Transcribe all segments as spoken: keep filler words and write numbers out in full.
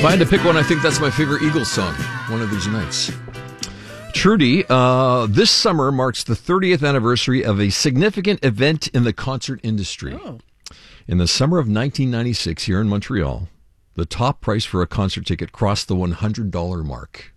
If I had to pick one, I think that's my favorite Eagles song, One of These Nights. Trudy, uh, this summer marks the thirtieth anniversary of a significant event in the concert industry. Oh. In the summer of nineteen ninety-six, here in Montreal, the top price for a concert ticket crossed the one hundred dollars mark.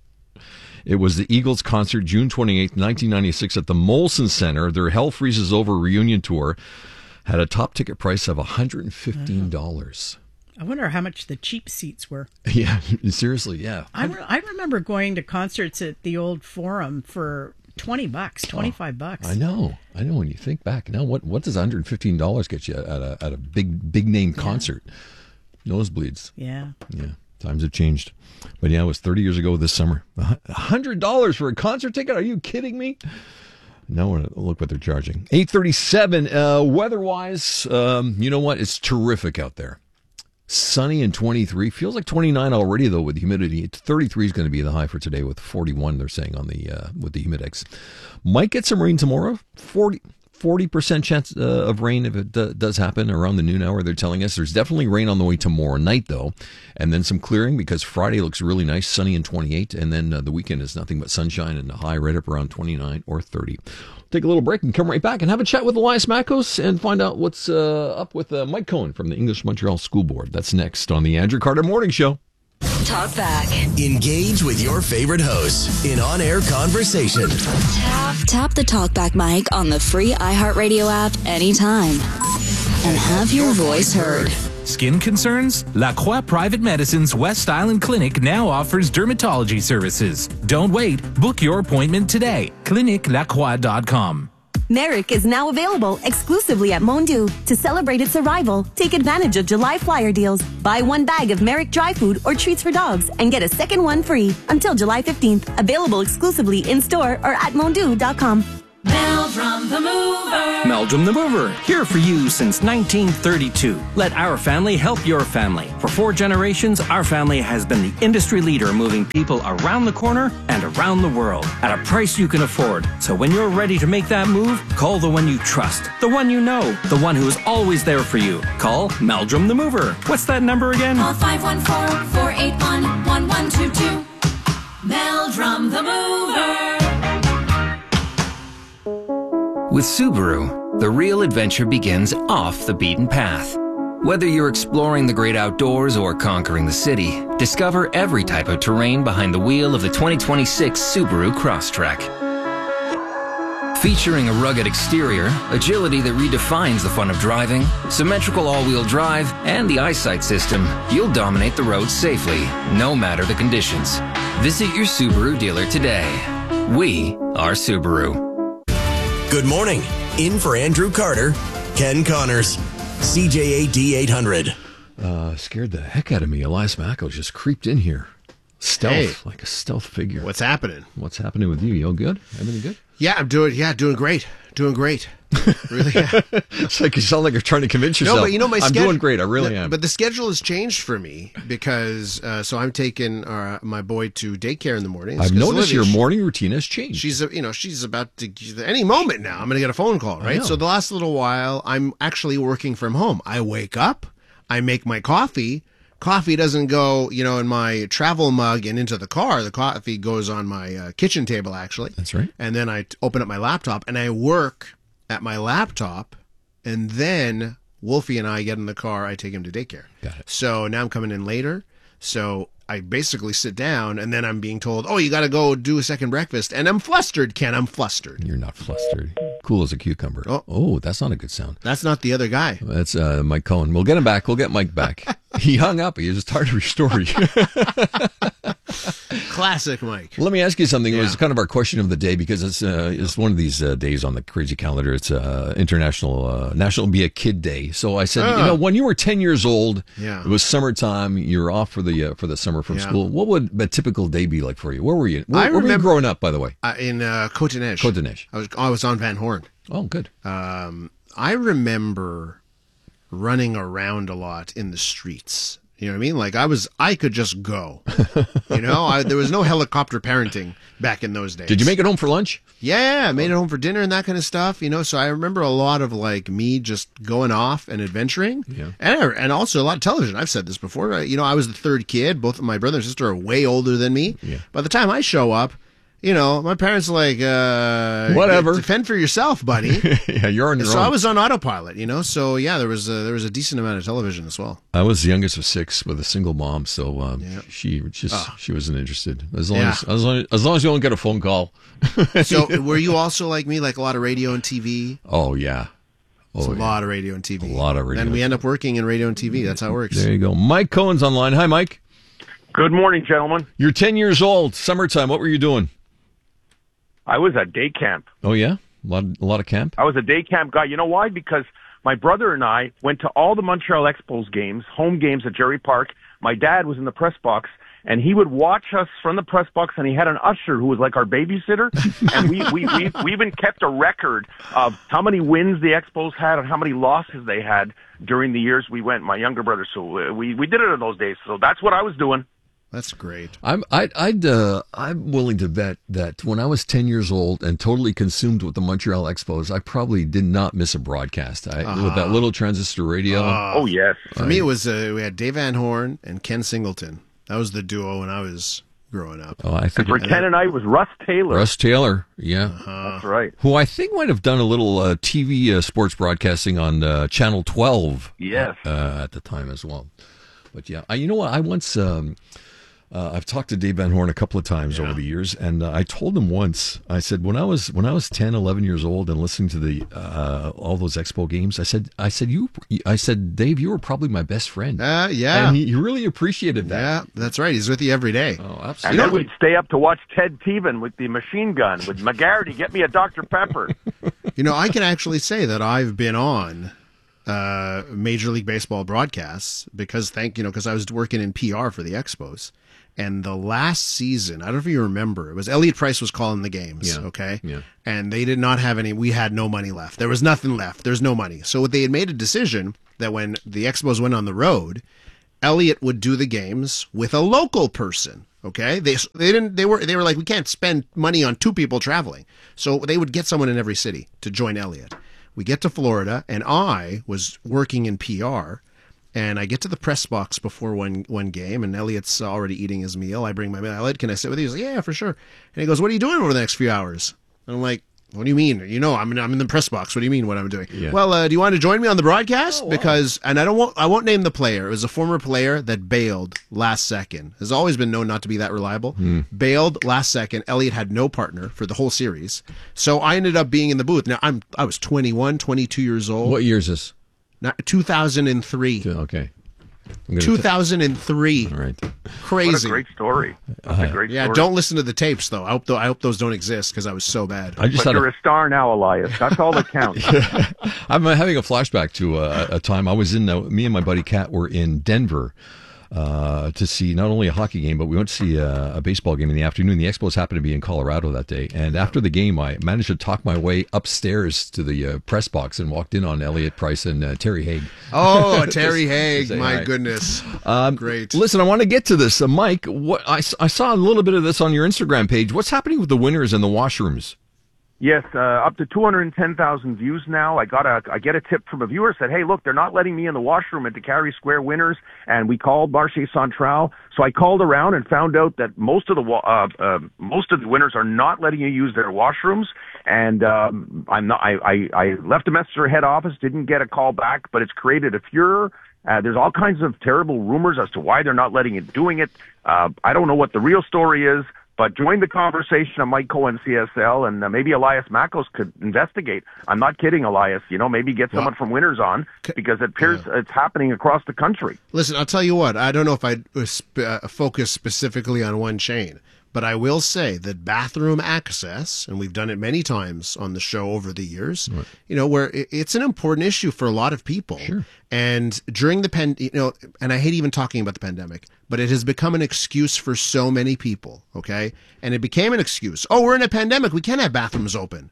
It was the Eagles concert June twenty-eighth, nineteen ninety-six at the Molson Center. Their Hell Freezes Over reunion tour had a top ticket price of one hundred fifteen dollars. I wonder how much the cheap seats were. Yeah, seriously, yeah. I, re- I remember going to concerts at the old Forum for twenty bucks, twenty-five oh, bucks. I know. I know when you think back. Now, what, what does one hundred fifteen dollars get you at a, at a big, big name yeah. concert? Nosebleeds. Yeah. Yeah. Times have changed. But yeah, it was thirty years ago this summer. one hundred dollars for a concert ticket? Are you kidding me? No, look what they're charging. eight thirty-seven, uh, weather-wise, um, you know what? It's terrific out there. Sunny and twenty-three. Feels like twenty-nine already, though, with the humidity. It's thirty-three is going to be the high for today with forty-one, they're saying, on the uh, with the humidex. Might get some rain tomorrow. forty percent chance uh, of rain if it d- does happen around the noon hour, they're telling us. There's definitely rain on the way tomorrow night, though. And then some clearing because Friday looks really nice, sunny and twenty-eight. And then uh, the weekend is nothing but sunshine and a high right up around twenty-nine or thirty. Take a little break and come right back and have a chat with Elias Makos and find out what's uh, up with uh, Mike Cohen from the English Montreal School Board. That's next on the Andrew Carter Morning Show. Talk back. Engage with your favorite hosts in on-air conversation. Tap, tap the Talkback mic on the free iHeartRadio app anytime. And have your voice heard. Skin concerns? La Croix Private Medicine's West Island Clinic now offers dermatology services. Don't wait. Book your appointment today. clinic la croix dot com. Merrick is now available exclusively at Mondu. To celebrate its arrival, take advantage of July flyer deals. Buy one bag of Merrick dry food or treats for dogs and get a second one free until July fifteenth. Available exclusively in-store or at mondu dot com. Meldrum the Mover. Meldrum the Mover, here for you since nineteen thirty-two. Let our family help your family. For four generations, our family has been the industry leader moving people around the corner and around the world at a price you can afford. So when you're ready to make that move, call the one you trust, the one you know, the one who is always there for you. Call Meldrum the Mover. What's that number again? Call five one four, four eight one, one one two two. Meldrum the Mover. With Subaru, the real adventure begins off the beaten path. Whether you're exploring the great outdoors or conquering the city, discover every type of terrain behind the wheel of the twenty twenty-six Subaru Crosstrek. Featuring a rugged exterior, agility that redefines the fun of driving, symmetrical all-wheel drive, and the eyesight system, you'll dominate the road safely, no matter the conditions. Visit your Subaru dealer today. We are Subaru. Good morning. In for Andrew Carter, Ken Connors, C J A D eight hundred. Uh, scared the heck out of me. Elias Makos just creeped in here. Stealth, hey, like a stealth figure. What's happening? What's happening with you? You all good? Everything good? Yeah, I'm doing. Yeah, doing great. Doing great. Really? Yeah. It's like you sound like you're trying to convince yourself. No, but you know my I'm schedule, doing great. I really the, am. But the schedule has changed for me because uh, so I'm taking uh, my boy to daycare in the morning. I've noticed your morning routine has changed. She's a, you know she's about to any moment now. I'm going to get a phone call, right? So the last little while, I'm actually working from home. I wake up, I make my coffee. Coffee doesn't go, you know, in my travel mug and into the car. The coffee goes on my uh, kitchen table, actually. That's right. And then I t- open up my laptop and I work at my laptop. And then Wolfie and I get in the car. I take him to daycare. Got it. So now I'm coming in later. So I basically sit down and then I'm being told, oh, you got to go do a second breakfast. And I'm flustered, Ken. I'm flustered. You're not flustered. Cool as a cucumber. Oh, oh that's not a good sound. That's not the other guy. That's uh, Mike Cohen. We'll get him back. We'll get Mike back. He hung up. He was tired of your story. Classic Mike. Let me ask you something. Yeah. It was kind of our question of the day because it's uh, it's one of these uh, days on the crazy calendar. It's uh, International uh, National Be a Kid Day. So I said, oh. you know, when you were ten years old, yeah. it was summertime. You were off for the uh, for the summer from yeah. school. What would a typical day be like for you? Where were you? Where, I where remember, were you growing up, by the way? Uh, in uh, Côte-Neige. Côte-Neige. I was I was on Van Horn. Oh, good. Um, I remember running around a lot in the streets. You know what I mean? Like I was, I could just go. You know, I, there was no helicopter parenting back in those days. Did you make it home for lunch? Yeah, I made it home for dinner and that kind of stuff. You know, so I remember a lot of like me just going off and adventuring. Yeah. And, and also a lot of television. I've said this before. You know, I was the third kid. Both of my brother and sister are way older than me. Yeah. By the time I show up, you know, my parents are like, uh, whatever. Fend for yourself, buddy. Yeah, you're on your so own. I was on autopilot, you know. So yeah, there was a, there was a decent amount of television as well. I was the youngest of six with a single mom, so um, Yeah. she just Oh. she wasn't interested. As long Yeah. as as long, as long as you don't get a phone call. So were you also like me, like a lot of radio and T V? Oh yeah, It's oh a yeah. lot of radio and T V. A lot of radio. And we end up working in radio and T V. That's how it works. There you go. Mike Cohen's online. Hi, Mike. Good morning, gentlemen. You're ten years old. Summertime. What were you doing? I was at day camp. Oh yeah, a lot a lot of camp. I was a day camp guy. You know why? Because my brother and I went to all the Montreal Expos games, home games at Jerry Park. My dad was in the press box, and he would watch us from the press box, and he had an usher who was like our babysitter. And we, we, we, we even kept a record of how many wins the Expos had and how many losses they had during the years we went, my younger brother. So uh, we, we did it in those days. So that's what I was doing. That's great. I'm I'd, I'd uh, I'm willing to bet that when I was ten years old and totally consumed with the Montreal Expos, I probably did not miss a broadcast. I, Uh-huh. with that little transistor radio. Uh, Oh, yes. For me, it was uh, we had Dave Van Horn and Ken Singleton. That was the duo when I was growing up. Oh, I And think for Ken and I, it was Russ Taylor. Russ Taylor. Yeah. That's right. Who I think might have done a little uh, T V uh, sports broadcasting on uh, Channel twelve. Yes. Uh, at the time as well. But yeah, I, you know what? I once um, uh, I've talked to Dave Van Horn a couple of times over the years, and uh, I told him once. I said when I was when I was ten, eleven years old and listening to the uh, all those Expo games, I said I said you I said Dave, you were probably my best friend. Uh, yeah. And he, he really appreciated that. Yeah, that's right. He's with you every day. Oh, And absolutely. then we'd stay up to watch Ted Teven with the machine gun with McGarity. Get me a Doctor Pepper. You know, I can actually say that I've been on uh, Major League Baseball broadcasts because thank you know because I was working in P R for the Expos. And the last season, I don't know if you remember, it was Elliot Price was calling the games, Yeah. okay? Yeah. And they did not have any, we had no money left. There was nothing left. There's no money. So they had made a decision that when the Expos went on the road, Elliot would do the games with a local person, okay? They they didn't they were they were like we can't spend money on two people traveling. So they would get someone in every city to join Elliot. We get to Florida and I was working in P R. And I get to the press box before one one game, and Elliot's already eating his meal. I bring my meal. Elliot, can I sit with you? He's like, yeah, for sure. And he goes, what are you doing over the next few hours? And I'm like, what do you mean? You know, I'm in, I'm in the press box. What do you mean what I'm doing? Yeah. Well, uh, do you want to join me on the broadcast? Oh, wow. Because, and I don't want, I won't name the player. It was a former player that bailed last second. Has always been known not to be that reliable. Hmm. Bailed last second. Elliot had no partner for the whole series. So I ended up being in the booth. Now, I'm I was twenty-one, twenty-two years old. What year is this? Not, two thousand three. Okay. I'm gonna two thousand three. All right. Crazy. What a great story. That's a great Yeah, story. don't listen to the tapes though. I hope th- I hope those don't exist because I was so bad. I just But had a you're a star now, Elias. That's all that counts. I'm having a flashback to a, a time I was in. Uh, me and my buddy Kat were in Denver uh, to see not only a hockey game, but we went to see a, a baseball game in the afternoon. The Expos happened to be in Colorado that day, and after the game, I managed to talk my way upstairs to the uh, press box and walked in on Elliot Price and uh, Terry Haig. Oh, Terry Haig! say My hi. goodness, Um, great. Listen, I want to get to this, uh, Mike. What I, s- I saw a little bit of this on your Instagram page. What's happening with the winners and the washrooms? Yes, uh, up to two hundred ten thousand views now. I got a, I get a tip from a viewer said, "Hey, look, they're not letting me in the washroom at the Carey Square Winners," and we called Marché Central. So I called around and found out that most of the wa- uh, uh, most of the winners are not letting you use their washrooms. And um, I'm not. I, I, I left a message to head office, didn't get a call back, but it's created a furor. Uh, there's all kinds of terrible rumors as to why they're not letting it doing it. Uh, I don't know what the real story is. But join the conversation on Mike Cohen C S L, and uh, maybe Elias Makos could investigate. I'm not kidding, Elias. You know, maybe get someone Well, from Winners on because it appears it's happening across the country. Listen, I'll tell you what. I don't know if I'd uh, sp- uh, focus specifically on one chain, but I will say that bathroom access, and we've done it many times on the show over the years, Right. you know, where it, it's an important issue for a lot of people. Sure. And during the pen, you know, and I hate even talking about the pandemic, but it has become an excuse for so many people. Okay. And it became an excuse. Oh, we're in a pandemic. We can't have bathrooms open.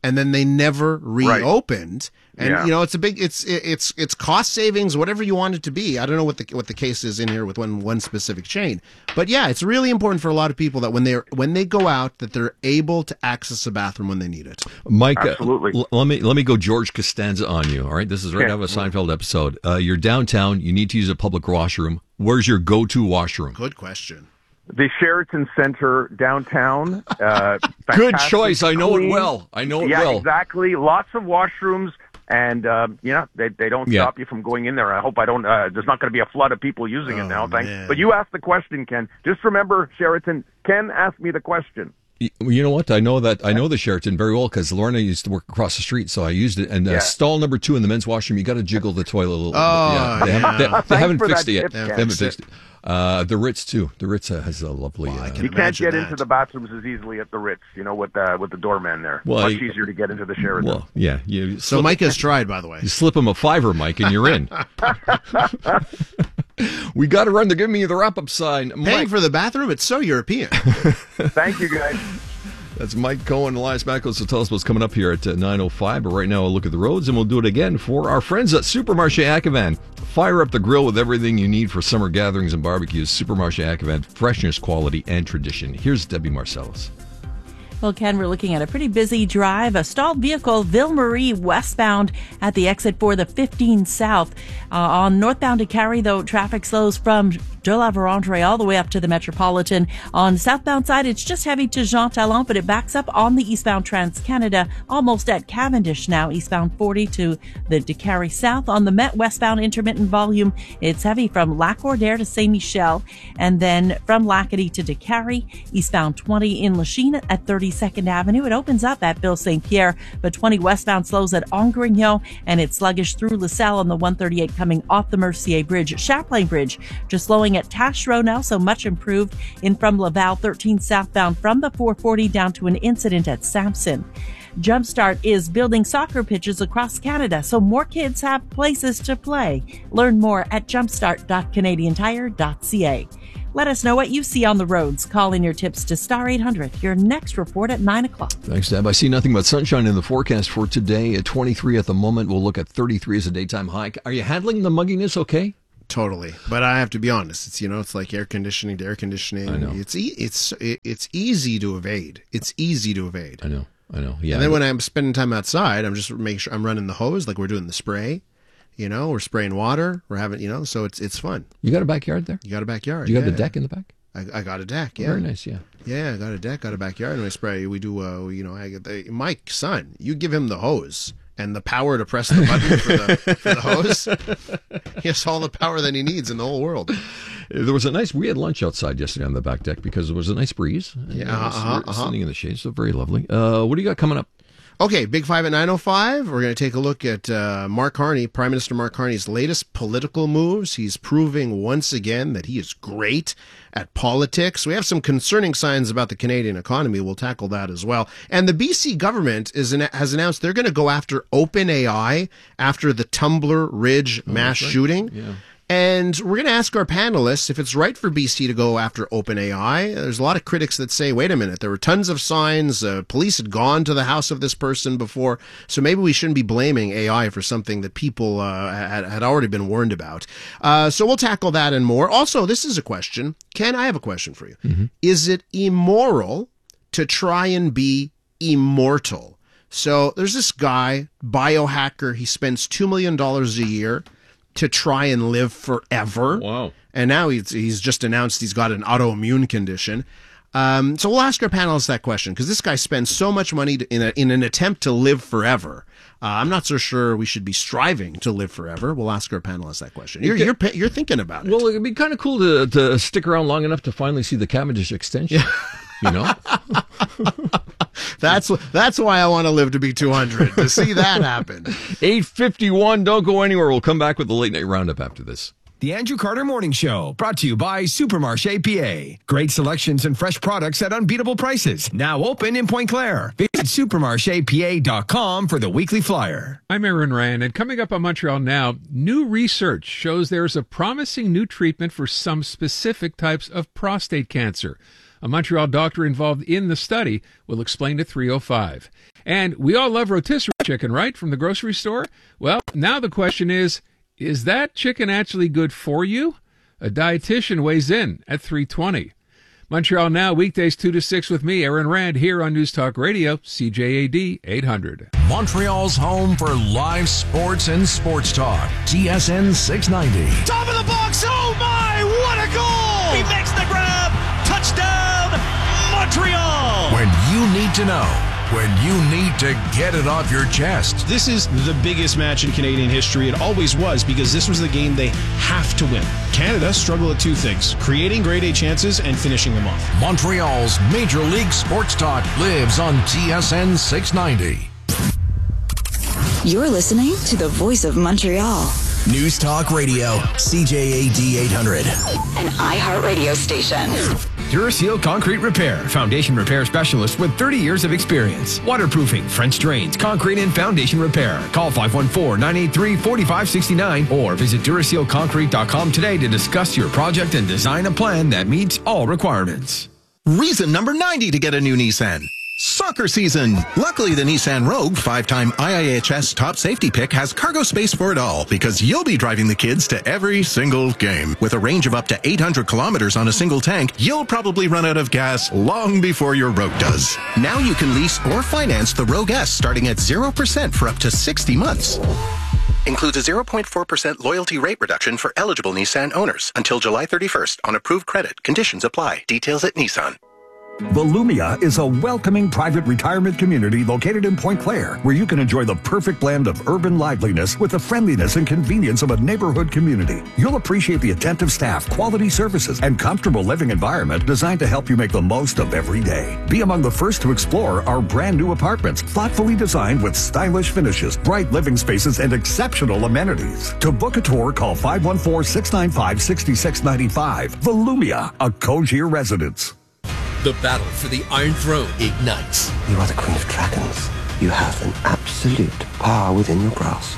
and then they never reopened. And Yeah. you know, it's a big, it's it's it's cost savings, whatever you want it to be. I don't know what the what the case is in here with one one specific chain, but yeah, it's really important for a lot of people that when they're when they go out, that they're able to access a bathroom when they need it. Mike, uh, Absolutely. l- let me let me go George Costanza on you. All right, this is right Okay. out of a Seinfeld episode. Uh, you're downtown. You need to use a public washroom. Where's your go-to washroom? Good question. The Sheraton Center downtown. Uh, Good fantastic, choice. I know it clean. well. I know it yeah, well. exactly. Lots of washrooms, and uh, yeah, they they don't Yeah. stop you from going in there. I hope I don't. Uh, there's not going to be a flood of people using it Oh, now. Thanks. man. But you asked the question, Ken. Just remember, Sheraton. Ken asked me the question. Y- You know what? I know that I know the Sheraton very well because Lorna used to work across the street, so I used it. And uh, Yeah. stall number two in the men's washroom, you got to jiggle the toilet a little. Oh, bit. Yeah, they yeah. haven't, they, they Thanks haven't for fixed that it yet. tip, They Ken. haven't Fixed fixed it. Uh, the Ritz too. The Ritz uh, has a lovely. Well, I uh, can You can't imagine get that. into the bathrooms as easily at the Ritz, you know, with the with the doorman there. Well, Much I- easier to get into the Sheraton. well, yeah. You So slip, Mike has tried, by the way. you slip him a fiver, Mike, and you're in. We got to run to give me the wrap up sign. Paying Mike, for the bathroom, it's so European. Thank you, guys. that's Mike Cohen, Elias Mackles. So tell us what's coming up here at uh, nine oh five. But right now, we'll look at the roads, and we'll do it again for our friends at Supermarché Akavan. Fire up the grill with everything you need for summer gatherings and barbecues. Supermarché Akavan, freshness, quality, and tradition. Here's Debbie Marcellus. Well, Ken, we're looking at a pretty busy drive. A stalled vehicle, Ville Marie westbound at the exit for the fifteen South. Uh, on northbound to Cary, though, traffic slows from de la Vérendrye all the way up to the Metropolitan. On southbound side, it's just heavy to Jean Talon, but it backs up on the eastbound Trans-Canada, almost at Cavendish now, eastbound forty to the de Cary South. On the Met westbound intermittent volume, it's heavy from Lac-Ordère to Saint-Michel, and then from Lackady to de Cary, eastbound twenty in Lachine at thirty-second Avenue. It opens up at Ville Saint-Pierre, but twenty westbound slows at Angrignon, and it's sluggish through LaSalle on the one thirty-eight coming off the Mercier Bridge. Champlain Bridge just slowing at Taschereau now, so much improved. In from Laval, thirteen southbound from the four forty down to an incident at Sampson. Jumpstart is building soccer pitches across Canada so more kids have places to play. Learn more at jumpstart dot canadian tire dot c a. Let us know what you see on the roads. Call in your tips to Star eight hundred. Your next report at nine o'clock. Thanks, Deb. I see nothing but sunshine in the forecast for today. At twenty-three at the moment, we'll look at thirty-three as a daytime high. Are you handling the mugginess okay? Totally, but I have to be honest. It's you know, it's like air conditioning to air conditioning. I know. It's e- it's it's easy to evade. It's easy to evade. I know. I know. Yeah. And then when I'm spending time outside, I'm just making sure I'm running the hose, like we're doing the spray. You know, we're spraying water. We're having, you know, so it's it's fun. You got a backyard there? You got a backyard. You got yeah. the deck in the back? I, I got a deck. Yeah, Very nice. Yeah. Yeah, I got a deck, got a backyard, and I spray. We do, uh, you know, I get the Mike son. You give him the hose and the power to press the button for the for the hose. He has all the power that he needs in the whole world. There was a nice. We had lunch outside yesterday on the back deck because there was a nice breeze. And Yeah, I was uh-huh, uh-huh. sitting in the shade, so very lovely. Uh, what do you got coming up? Okay, Big Five at nine oh five. We're going to take a look at uh, Mark Carney, Prime Minister Mark Carney's latest political moves. He's proving once again that he is great at politics. We have some concerning signs about the Canadian economy. We'll tackle that as well. And the B C government is has announced they're going to go after OpenAI after the Tumbler Ridge mass right. shooting. Yeah. And we're going to ask our panelists if it's right for B C to go after OpenAI. There's a lot of critics that say, wait a minute, there were tons of signs. Uh, police had gone to the house of this person before. So maybe we shouldn't be blaming A I for something that people uh, had, had already been warned about. Uh, so we'll tackle that and more. Also, this is a question. Ken, I have a question for you. Mm-hmm. Is it immoral to try and be immortal? So there's this guy, biohacker. He spends two million dollars a year to try and live forever. Wow. And now he's, he's just announced he's got an autoimmune condition. Um, so we'll ask our panelists that question because this guy spends so much money to, in, a, in an attempt to live forever. Uh, I'm not so sure we should be striving to live forever. We'll ask our panelists that question. You're, you're, you're thinking about it. Well, it'd be kind of cool to, to stick around long enough to finally see the Cavendish extension. You know? That's that's why I want to live to be two hundred, to see that happen. eight fifty-one, don't go anywhere. We'll come back with the late night roundup after this. The Andrew Carter Morning Show, brought to you by Supermarché P A. Great selections and fresh products at unbeatable prices. Now open in Point Claire. Visit supermarché p a dot com for the weekly flyer. I'm Aaron Ryan, and coming up on Montreal Now, new research shows there's a promising new treatment for some specific types of prostate cancer. A Montreal doctor involved in the study will explain to three oh five. And we all love rotisserie chicken, right, from the grocery store? Well, now the question is, is that chicken actually good for you? A dietitian weighs in at three twenty. Montreal Now, weekdays two to six with me, Aaron Rand, here on News Talk Radio, C J A D eight hundred. Montreal's home for live sports and sports talk. T S N six ninety. Top of the box. Oh, my. What a goal. He makes the grab. Touchdown, Montreal. When you need to know. When you need to get it off your chest. This is the biggest match in Canadian history. It always was, because this was the game they have to win. Canada struggle at two things: creating grade A chances and finishing them off. Montreal's Major League Sports Talk lives on T S N six ninety. You're listening to the voice of Montreal. News Talk Radio, C J A D eight hundred. An iHeartRadio station. Duraseal Concrete Repair, foundation repair specialist with thirty years of experience. Waterproofing, French drains, concrete and foundation repair. Call five one four, nine eight three, four five six nine or visit Duraseal Concrete dot com today to discuss your project and design a plan that meets all requirements. Reason number ninety to get a new Nissan. Soccer season. Luckily, the Nissan Rogue, five-time I I H S top safety pick, has cargo space for it all, because you'll be driving the kids to every single game. With a range of up to eight hundred kilometers on a single tank, you'll probably run out of gas long before your Rogue does. Now you can lease or finance the Rogue S starting at zero percent for up to sixty months. Includes a zero point four percent loyalty rate reduction for eligible Nissan owners until July thirty-first on approved credit. Conditions apply. Details at Nissan. Volumia is a welcoming private retirement community located in Point Claire, where you can enjoy the perfect blend of urban liveliness with the friendliness and convenience of a neighborhood community. You'll appreciate the attentive staff, quality services, and comfortable living environment designed to help you make the most of every day. Be among the first to explore our brand new apartments, thoughtfully designed with stylish finishes, bright living spaces, and exceptional amenities. To book a tour, call five one four, six nine five, six six nine five. Volumia, a Cogier residence. The battle for the Iron Throne ignites. You are the Queen of Dragons. You have an absolute power within your grasp.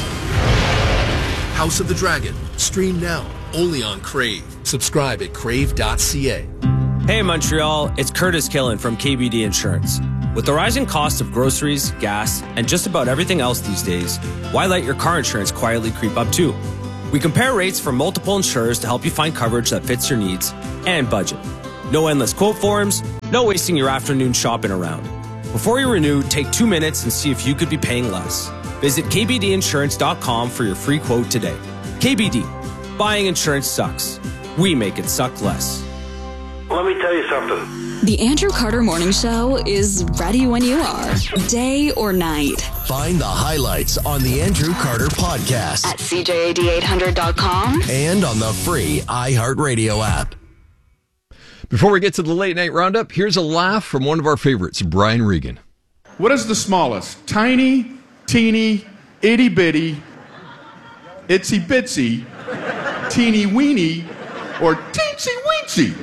House of the Dragon. Stream now. Only on Crave. Subscribe at crave dot c a. Hey Montreal, it's Curtis Killen from K B D Insurance. With the rising cost of groceries, gas, and just about everything else these days, why let your car insurance quietly creep up too? We compare rates from multiple insurers to help you find coverage that fits your needs and budget. No endless quote forms, no wasting your afternoon shopping around. Before you renew, take two minutes and see if you could be paying less. Visit k b d insurance dot com for your free quote today. K B D, buying insurance sucks. We make it suck less. Let me tell you something. The Andrew Carter Morning Show is ready when you are, day or night. Find the highlights on the Andrew Carter podcast at c j a d eight hundred dot com and on the free iHeartRadio app. Before we get to the late night roundup, here's a laugh from one of our favorites, Brian Regan. What is the smallest? Tiny, teeny, itty bitty, itsy bitsy, teeny weeny, or teensy weensy?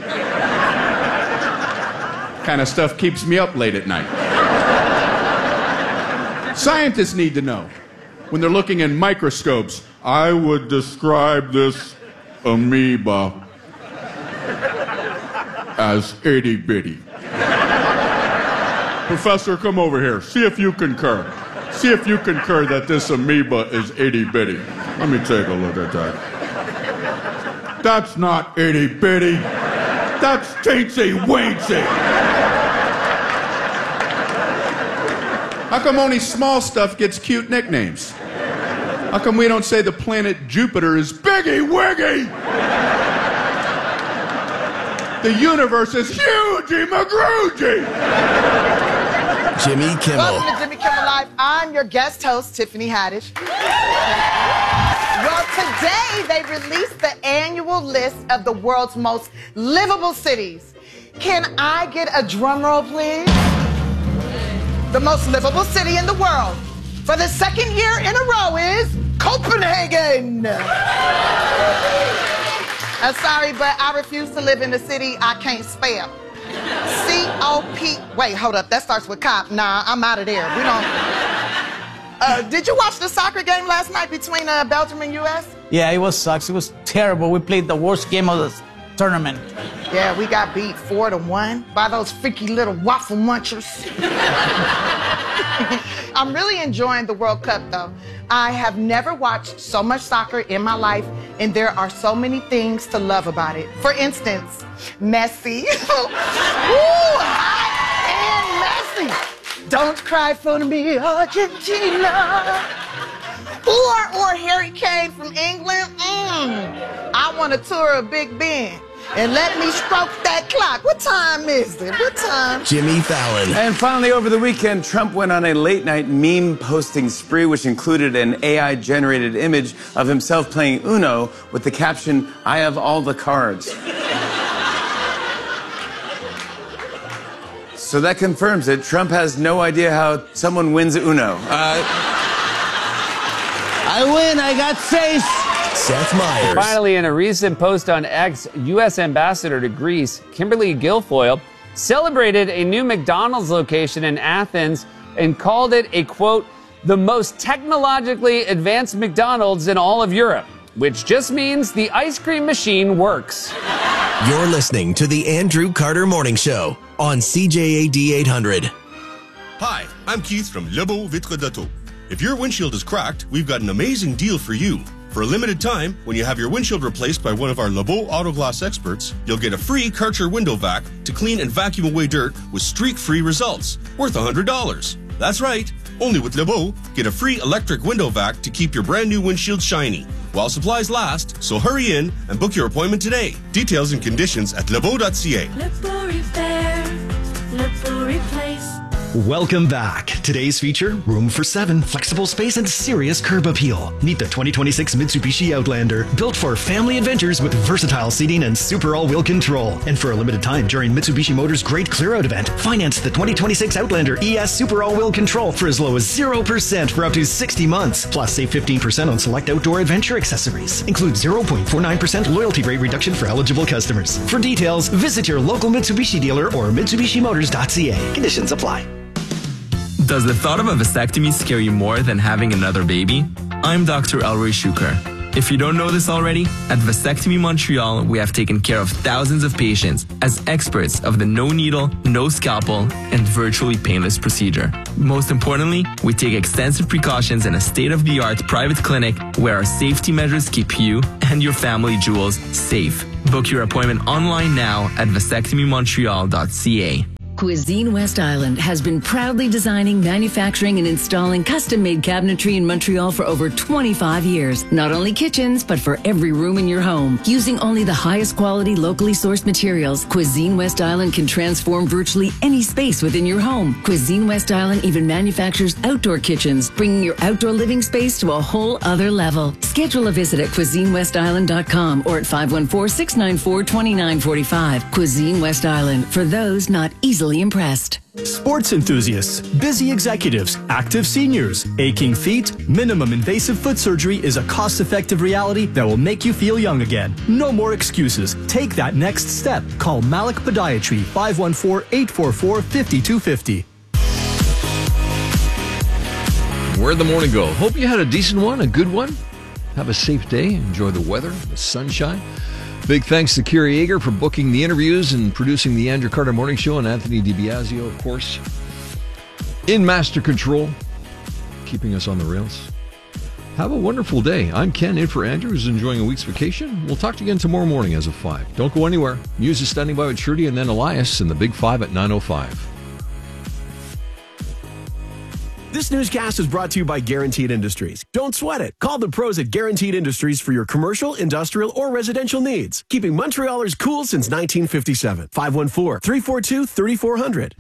Kind of stuff keeps me up late at night. Scientists need to know. When they're looking in microscopes, I would describe this amoeba as itty bitty. Professor, come over here. See if you concur. See if you concur that this amoeba is itty bitty. Let me take a look at that. That's not itty bitty. That's teensy weensy. How come only small stuff gets cute nicknames? How come we don't say the planet Jupiter is Biggie Wiggy? The universe is Hughie McGroogey. Jimmy Kimmel. Welcome to Jimmy Kimmel Live. I'm your guest host, Tiffany Haddish. Well, today they released the annual list of the world's most livable cities. Can I get a drum roll, please? The most livable city in the world for the second year in a row is Copenhagen. I'm sorry, but I refuse to live in a city I can't spell. C O P. Wait, hold up. That starts with cop. Nah, I'm out of there. We don't. Uh, did you watch the soccer game last night between uh, Belgium and U S? Yeah, it was sucks. It was terrible. We played the worst game of the tournament. Yeah, we got beat four to one by those freaky little waffle munchers. I'm really enjoying the World Cup, though. I have never watched so much soccer in my life, and there are so many things to love about it. For instance, Messi. Ooh, hot and Messi. Don't cry for me, Argentina. Or, or Harry Kane from England. Mm. I want to tour of Big Ben. And let me stroke that clock. What time is it? What time? Jimmy Fallon. And finally, over the weekend, Trump went on a late-night meme posting spree, which included an A I-generated image of himself playing Uno with the caption, "I have all the cards." So that confirms it. Trump has no idea how someone wins Uno. Uh, I win. I got face. Seth Meyers. Finally, in a recent post on X, U S Ambassador to Greece, Kimberly Guilfoyle, celebrated a new McDonald's location in Athens and called it a, quote, the most technologically advanced McDonald's in all of Europe, which just means the ice cream machine works. You're listening to the Andrew Carter Morning Show on C J A D eight hundred. Hi, I'm Keith from Le Beau Vitre d'Auto. If your windshield is cracked, we've got an amazing deal for you. For a limited time, when you have your windshield replaced by one of our Le Beau Auto Glass experts, you'll get a free Karcher window vac to clean and vacuum away dirt with streak-free results, worth one hundred dollars. That's right. Only with Le Beau, get a free electric window vac to keep your brand new windshield shiny while supplies last, so hurry in and book your appointment today. Details and conditions at lebeau dot c a. Le Beau Repair, Le Beau Replace. Welcome back. Today's feature, room for seven, flexible space, and serious curb appeal. Meet the twenty twenty-six Mitsubishi Outlander, built for family adventures with versatile seating and super all-wheel control. And for a limited time during Mitsubishi Motors' Great Clear-Out event, finance the twenty twenty-six Outlander E S Super All-Wheel Control for as low as zero percent for up to sixty months. Plus, save fifteen percent on select outdoor adventure accessories. Include zero point four nine percent loyalty rate reduction for eligible customers. For details, visit your local Mitsubishi dealer or Mitsubishi Motors dot c a. Conditions apply. Does the thought of a vasectomy scare you more than having another baby? I'm Doctor Elroy Shuker. If you don't know this already, at Vasectomy Montreal, we have taken care of thousands of patients as experts of the no needle, no scalpel, and virtually painless procedure. Most importantly, we take extensive precautions in a state-of-the-art private clinic where our safety measures keep you and your family jewels safe. Book your appointment online now at vasectomy montreal dot c a. Cuisine West Island has been proudly designing, manufacturing, and installing custom-made cabinetry in Montreal for over twenty-five years. Not only kitchens, but for every room in your home. Using only the highest quality, locally sourced materials, Cuisine West Island can transform virtually any space within your home. Cuisine West Island even manufactures outdoor kitchens, bringing your outdoor living space to a whole other level. Schedule a visit at cuisine west island dot com or at five one four, six nine four, two nine four five. Cuisine West Island, for those not easily impressed. Sports enthusiasts, busy executives, active seniors, aching feet, minimum invasive foot surgery is a cost-effective reality that will make you feel young again. No more excuses. Take that next step. Call Malik Podiatry, five one four, eight four four, five two five zero. Where'd the morning go? Hope you had a decent one, a good one. Have a safe day. Enjoy the weather, the sunshine. Big thanks to Kira Yeager for booking the interviews and producing the Andrew Carter Morning Show, and Anthony DiBiasio, of course, in master control, keeping us on the rails. Have a wonderful day. I'm Ken, in for Andrew, who's enjoying a week's vacation. We'll talk to you again tomorrow morning as of five. Don't go anywhere. Muse is standing by with Trudy and then Elias in the Big Five at nine oh five. This newscast is brought to you by Guaranteed Industries. Don't sweat it. Call the pros at Guaranteed Industries for your commercial, industrial, or residential needs. Keeping Montrealers cool since nineteen fifty-seven. five one four, three four two, three four zero zero.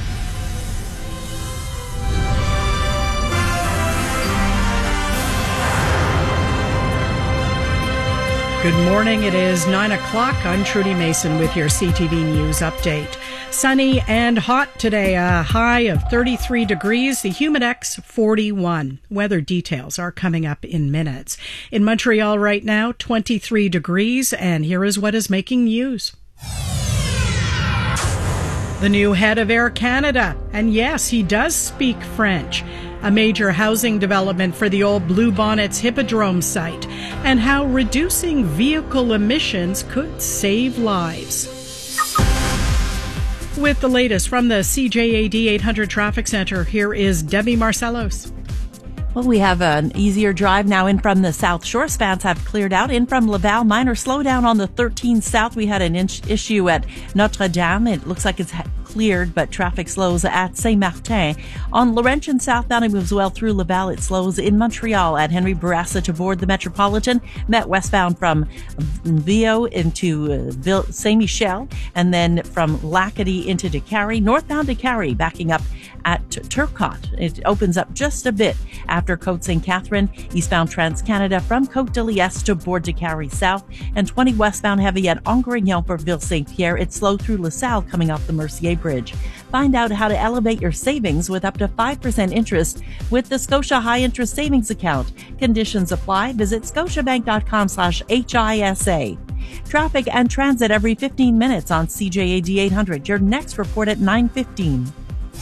Good morning. It is nine o'clock. I'm Trudy Mason with your C T V News update. Sunny and hot today, a high of thirty-three degrees, the Humidex forty-one. Weather details are coming up in minutes. In Montreal right now, twenty-three degrees, and here is what is making news. The new head of Air Canada, and yes, he does speak French. a major housing development for the old Bluebonnets Hippodrome site, and how reducing vehicle emissions could save lives. With the latest from the C J A D eight hundred Traffic Center, here is Debbie Marcellos. Well, we have an easier drive now in from the South Shore. Spans have cleared out. In from Laval, minor slowdown on the thirteen South. We had an inch issue at Notre Dame. It looks like it's cleared, but traffic slows at Saint-Martin. On Laurentian southbound, it moves well through Laval. It slows in Montreal at Henry Bourassa to board the Metropolitan. Met westbound from Vio into uh, Saint-Michel, and then from Lacadie into Décarie. Northbound Décarie, backing up at Turcotte. It opens up just a bit after Côte Saint Catherine. Eastbound Trans-Canada from Côte de Liesse to board Décarie South, and twenty westbound heavy at Angrignon for Ville-Saint-Pierre. It's slow through LaSalle coming off the Mercier Bridge. Find out how to elevate your savings with up to five percent interest with the Scotia High Interest Savings Account. Conditions apply. Visit scotiabank.com slash HISA. Traffic and transit every fifteen minutes on C J A D eight hundred. Your next report at nine fifteen.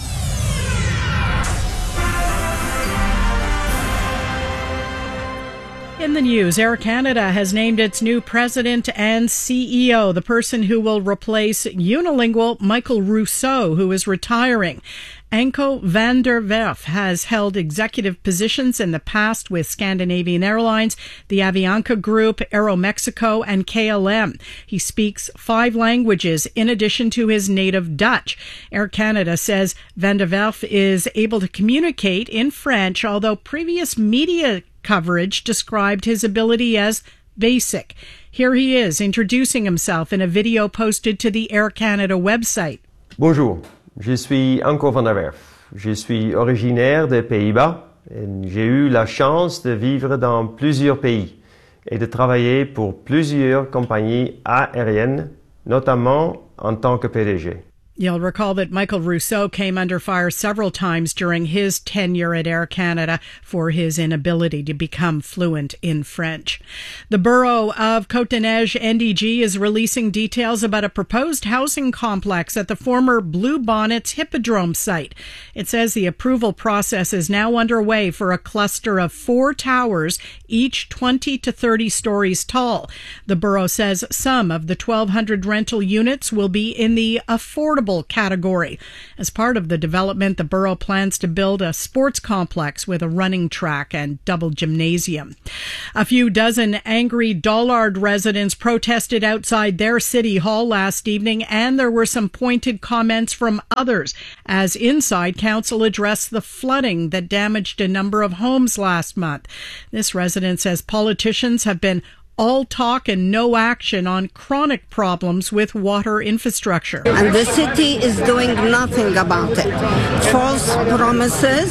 In the news, Air Canada has named its new president and C E O, the person who will replace unilingual Michael Rousseau, who is retiring. Anko van der Werf has held executive positions in the past with Scandinavian Airlines, the Avianca Group, Aeromexico, and K L M. He speaks five languages in addition to his native Dutch. Air Canada says van der Werf is able to communicate in French, although previous media coverage described his ability as basic. Here he is introducing himself in a video posted to the Air Canada website. Bonjour, je suis Anko van der Werf. Je suis originaire des Pays-Bas et j'ai eu la chance de vivre dans plusieurs pays et de travailler pour plusieurs compagnies aériennes, notamment en tant que P D G. You'll recall that Michael Rousseau came under fire several times during his tenure at Air Canada for his inability to become fluent in French. The borough of Côte-des-Neiges N D G is releasing details about a proposed housing complex at the former Bluebonnets Hippodrome site. It says the approval process is now underway for a cluster of four towers, each twenty to thirty stories tall. The borough says some of the twelve hundred rental units will be in the affordable category. As part of the development, the borough plans to build a sports complex with a running track and double gymnasium. A few dozen angry Dollard residents protested outside their city hall last evening, and there were some pointed comments from others as inside council addressed the flooding that damaged a number of homes last month. This resident says politicians have been all talk and no action on chronic problems with water infrastructure. And the city is doing nothing about it. False promises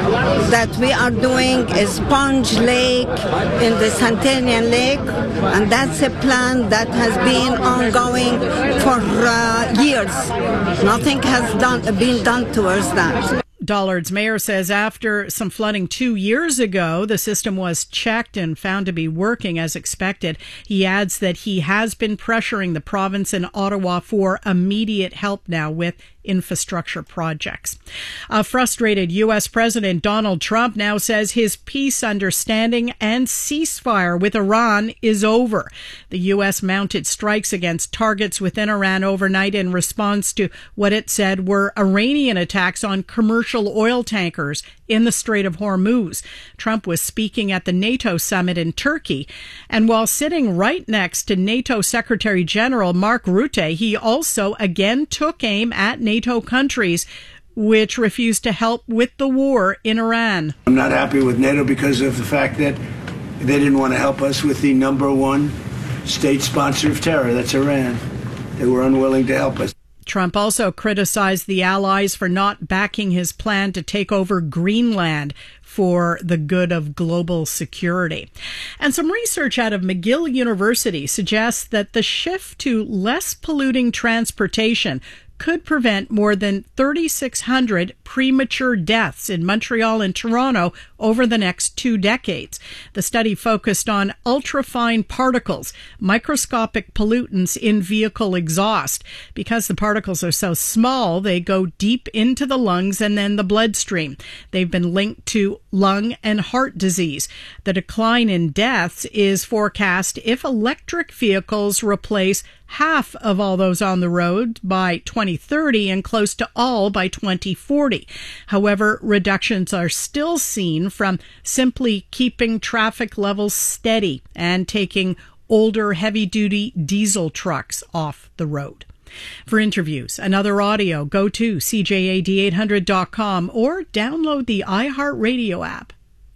that we are doing a sponge lake in the Centennial Lake, and that's a plan that has been ongoing for uh, years. Nothing has done, been done towards that. Dollard's mayor says after some flooding two years ago, the system was checked and found to be working as expected. He adds that he has been pressuring the province and Ottawa for immediate help now with infrastructure projects. A frustrated U S President Donald Trump now says his peace understanding and ceasefire with Iran is over. The U S mounted strikes against targets within Iran overnight in response to what it said were Iranian attacks on commercial oil tankers in the Strait of Hormuz. Trump was speaking at the NATO summit in Turkey, and while sitting right next to NATO Secretary General Mark Rutte, he also again took aim at NATO countries which refused to help with the war in Iran. I'm not happy with NATO because of the fact that they didn't want to help us with the number one state sponsor of terror, that's Iran. They were unwilling to help us. Trump also criticized the allies for not backing his plan to take over Greenland for the good of global security. And some research out of McGill University suggests that the shift to less polluting transportation could prevent more than thirty-six hundred premature deaths in Montreal and Toronto over the next two decades. The study focused on ultrafine particles, microscopic pollutants in vehicle exhaust. Because the particles are so small, they go deep into the lungs and then the bloodstream. They've been linked to lung and heart disease. The decline in deaths is forecast if electric vehicles replace half of all those on the road by twenty thirty and close to all by twenty forty. However, reductions are still seen from simply keeping traffic levels steady and taking older heavy-duty diesel trucks off the road. For interviews and other audio, go to C J A D eight hundred dot com or download the iHeartRadio app.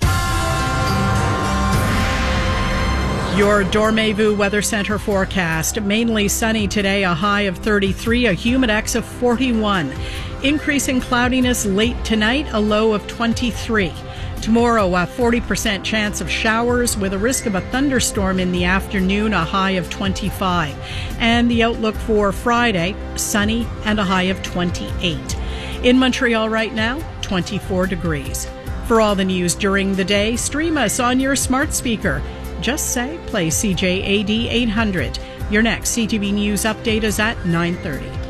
Your Dormevu Weather Center forecast. Mainly sunny today, a high of thirty-three, a humidex of forty-one. Increasing cloudiness late tonight, a low of twenty-three. Tomorrow, a forty percent chance of showers with a risk of a thunderstorm in the afternoon, a high of twenty-five. And the outlook for Friday, sunny and a high of twenty-eight. In Montreal right now, twenty-four degrees. For all the news during the day, stream us on your smart speaker. Just say, play C J A D eight hundred. Your next C T V News update is at nine thirty.